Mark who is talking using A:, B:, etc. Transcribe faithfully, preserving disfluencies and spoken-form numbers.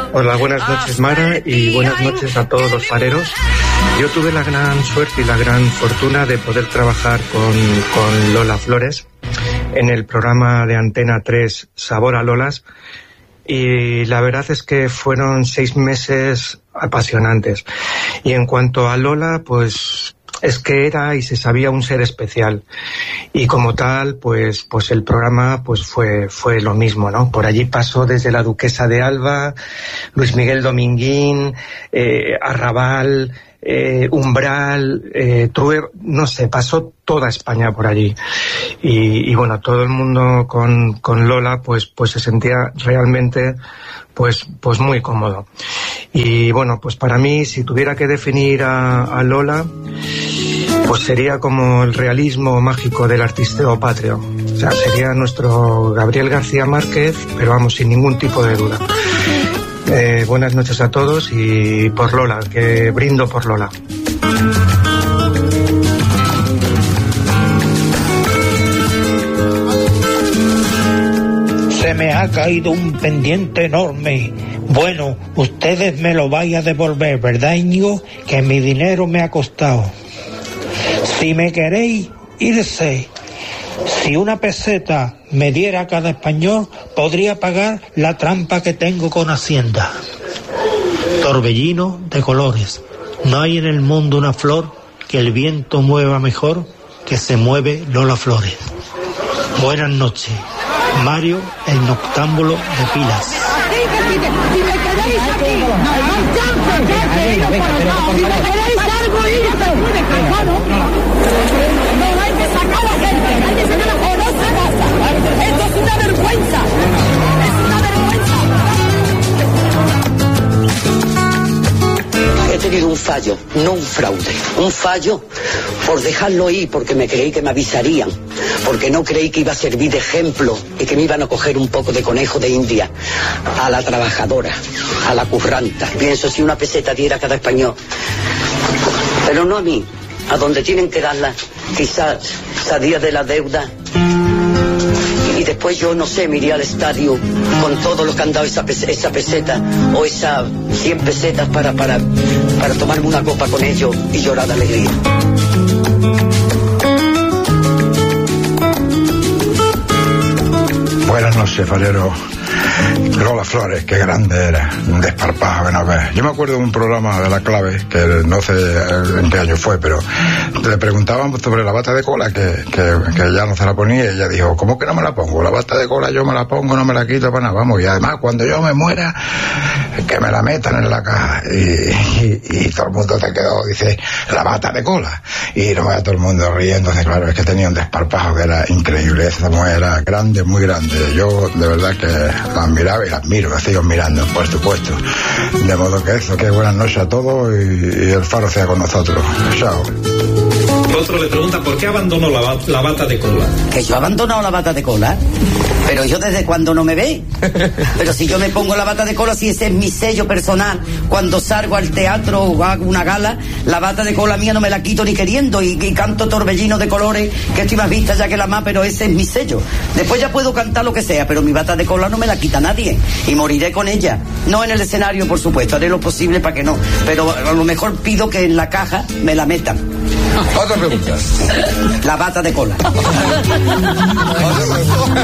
A: Hola, buenas noches, Mara, y buenas noches a todos los fareros. Yo tuve la gran suerte y la gran fortuna de poder trabajar con, con Lola Flores en el programa de Antena tres Sabor a Lolas, y la verdad es que fueron seis meses apasionantes. Y en cuanto a Lola, pues es que era y se sabía un ser especial, y como tal pues pues el programa pues fue fue lo mismo, ¿no? Por allí pasó desde la Duquesa de Alba, Luis Miguel Dominguín, eh, Arrabal, eh, Umbral, eh, Trueba, no sé, pasó toda España por allí, y, y bueno, todo el mundo con, con Lola pues pues se sentía realmente pues pues muy cómodo. Y bueno, pues para mí, si tuviera que definir a, a Lola, pues sería como el realismo mágico del artisteo patrio. O sea, sería nuestro Gabriel García Márquez, pero vamos, sin ningún tipo de duda. Eh, buenas noches a todos, y por Lola, que brindo por Lola.
B: Se me ha caído un pendiente enorme. Bueno, ustedes me lo vais a devolver, ¿verdad, Íñigo? Que mi dinero me ha costado. Si me queréis irse, si una peseta me diera a cada español, podría pagar la trampa que tengo con Hacienda. Torbellino de colores. No hay en el mundo una flor que el viento mueva mejor que se mueve Lola Flores. Buenas noches. Mario, el noctámbulo de Pilas.
C: No hay que sacar a la gente, hay que sacar a la otra casa. Esto es una vergüenza. Es una vergüenza.
D: He tenido un fallo, no un fraude, un fallo por dejarlo ir, porque me creí que me avisarían, porque no creí que iba a servir de ejemplo y que me iban a coger un poco de conejo de India a la trabajadora, a la curranta. Pienso, si una peseta diera a cada español, pero no a mí, a donde tienen que darla, quizás salía de la deuda. Y después yo, no sé, me iría al estadio con todo lo que han dado esa, pes- esa peseta o esas cien pesetas para, para, para tomarme una copa con ellos y llorar de alegría.
E: Buenas noches, farero. Lola Flores, qué grande era, un desparpajo que no ves. Yo me acuerdo de un programa de La Clave, que no sé en qué año fue, pero le preguntaban sobre la bata de cola, que, que, que ya no se la ponía, y ella dijo, ¿cómo que no me la pongo? La bata de cola yo me la pongo, no me la quito para nada, vamos, y además cuando yo me muera, que me la metan en la caja. Y, y, y todo el mundo te quedó, dice, la bata de cola. Y no vaya todo el mundo riéndose, claro, es que tenía un desparpajo que era increíble, esa mujer era grande, muy grande. Yo de verdad que la admiraba y la admiro, la sigo mirando, por supuesto. De modo que eso, que buenas noches a todos, y, y el faro sea con nosotros. Chao.
F: Otro le pregunta por qué abandonó la, la bata de cola.
D: Que yo he abandonado la bata de cola, pero yo desde cuando no me ve. Pero si yo me pongo la bata de cola, si ese es mi sello personal, cuando salgo al teatro o hago una gala, la bata de cola mía no me la quito ni queriendo, y, y canto Torbellino de colores, que estoy más vista ya que la más, pero ese es mi sello. Después ya puedo cantar lo que sea, pero mi bata de cola no me la quita nadie, y moriré con ella. No en el escenario, por supuesto, haré lo posible para que no, pero a lo mejor pido que en la caja me la metan.
G: Otra pregunta.
D: La bata de cola.